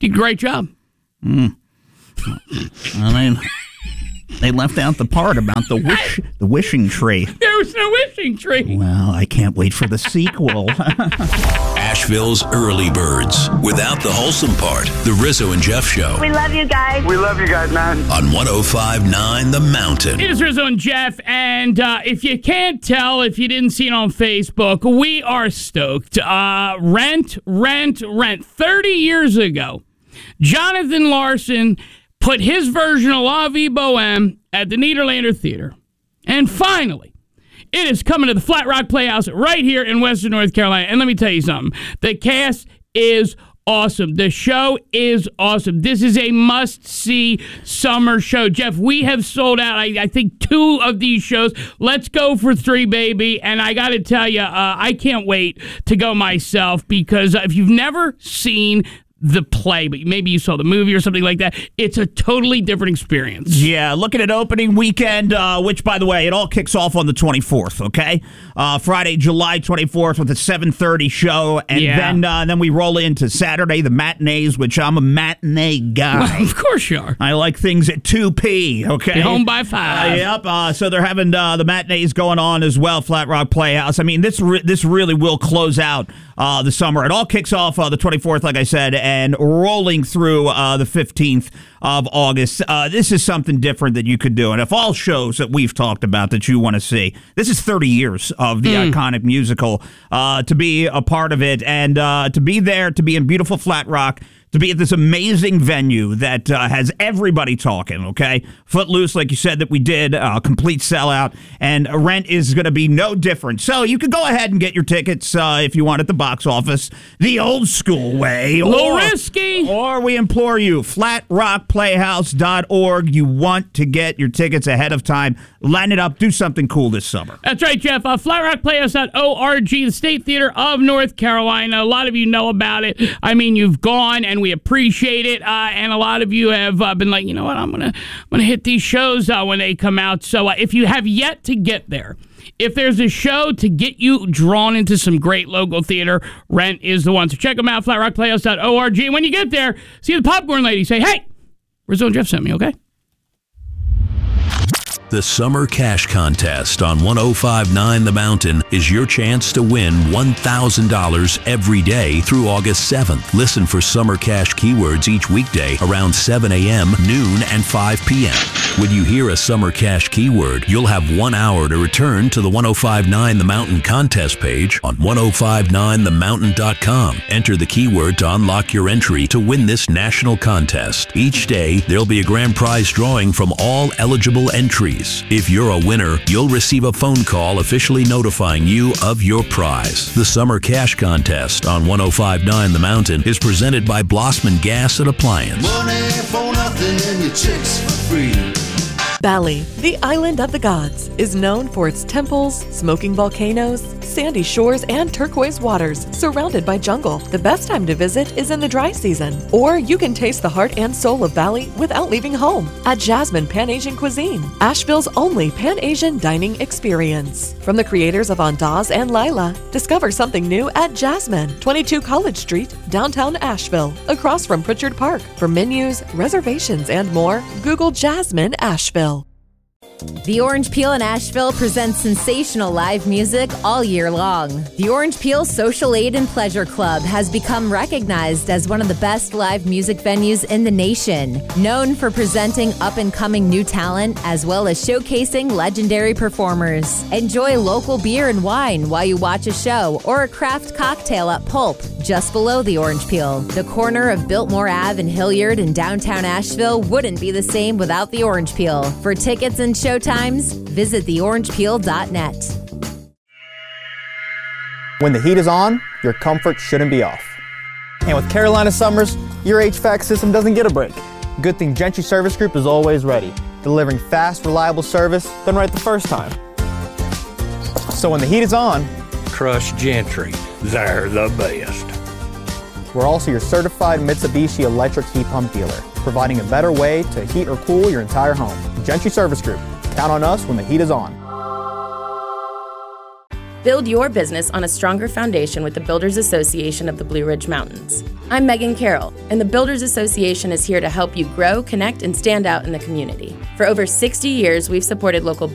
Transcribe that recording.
Did a great job. I mean, they left out the part about the wishing tree. There was no wishing tree. Well, I can't wait for the sequel. Asheville's early birds, without the wholesome part. The Rizzo and Jeff Show. We love you guys. We love you guys, man. On 105.9 The Mountain. It is Rizzo and Jeff, and if you can't tell, if you didn't see it on Facebook, we are stoked. Rent. 30 years ago, Jonathan Larson put his version of La Vie Boheme at the Nederlander Theater. And finally, it is coming to the Flat Rock Playhouse right here in Western North Carolina. And let me tell you something. The cast is awesome. The show is awesome. This is a must-see summer show. Jeff, we have sold out, I think, 2 of these shows. Let's go for 3, baby. And I got to tell you, I can't wait to go myself because if you've never seen the play, but maybe you saw the movie or something like that, it's a totally different experience. Yeah, looking at opening weekend, which, by the way, it all kicks off on the 24th, okay? Friday, July 24th with a 7:30 show, and then we roll into Saturday, the matinees, which I'm a matinee guy. Well, of course you are. I like things at 2 p, okay? Be home by 5. Yep, so they're having the matinees going on as well, Flat Rock Playhouse. I mean, this really will close out the summer. It all kicks off the 24th, like I said, and rolling through the 15th of August. This is something different that you could do. And if all shows that we've talked about that you want to see, this is 30 years of the iconic musical, to be a part of it and to be there, to be in beautiful Flat Rock, to be at this amazing venue that has everybody talking, okay? Footloose, like you said, that we did, complete sellout, and Rent is going to be no different. So you could go ahead and get your tickets if you want at the box office, the old school way. A little risky. Or we implore you, flatrockplayhouse.org. You want to get your tickets ahead of time. Line it up. Do something cool this summer. That's right, Jeff. Flatrockplayhouse.org, the State Theater of North Carolina. A lot of you know about it. I mean, you've gone, and we appreciate it. And a lot of you have been like, you know what, I'm gonna hit these shows when they come out. So if you have yet to get there, if there's a show to get you drawn into some great local theater, Rent is the one. So check them out, flatrockplayhouse.org. And when you get there, see the popcorn lady. Say, hey, Rizzo and Jeff sent me, okay? The Summer Cash Contest on 105.9 The Mountain is your chance to win $1,000 every day through August 7th. Listen for Summer Cash keywords each weekday around 7 a.m., noon, and 5 p.m. When you hear a Summer Cash keyword, you'll have 1 hour to return to the 105.9 The Mountain contest page on 105.9themountain.com. Enter the keyword to unlock your entry to win this national contest. Each day, there'll be a grand prize drawing from all eligible entries. If you're a winner, you'll receive a phone call officially notifying you of your prize. The Summer Cash Contest on 105.9 The Mountain is presented by Blossman Gas and Appliance. Money for nothing and your chicks for free. Bali, the island of the gods, is known for its temples, smoking volcanoes, sandy shores, and turquoise waters surrounded by jungle. The best time to visit is in the dry season. Or you can taste the heart and soul of Bali without leaving home at Jasmine Pan-Asian Cuisine, Asheville's only Pan-Asian dining experience. From the creators of Andaz and Lila, discover something new at Jasmine, 22 College Street, downtown Asheville, across from Pritchard Park. For menus, reservations, and more, Google Jasmine Asheville. The Orange Peel in Asheville presents sensational live music all year long. The Orange Peel Social Aid and Pleasure Club has become recognized as one of the best live music venues in the nation. Known for presenting up-and-coming new talent as well as showcasing legendary performers. Enjoy local beer and wine while you watch a show or a craft cocktail at Pulp, just below the Orange Peel. The corner of Biltmore Ave and Hilliard in downtown Asheville wouldn't be the same without the Orange Peel. For tickets and show times, visit theorangepeel.net. When the heat is on, your comfort shouldn't be off. And with Carolina summers, your HVAC system doesn't get a break. Good thing Gentry Service Group is always ready, delivering fast, reliable service done right the first time. So when the heat is on, trust Gentry. They're the best. We're also your certified Mitsubishi electric heat pump dealer, providing a better way to heat or cool your entire home. Gentry Service Group. Count on us when the heat is on. Build your business on a stronger foundation with the Builders Association of the Blue Ridge Mountains. I'm Megan Carroll, and the Builders Association is here to help you grow, connect, and stand out in the community. For over 60 years, we've supported local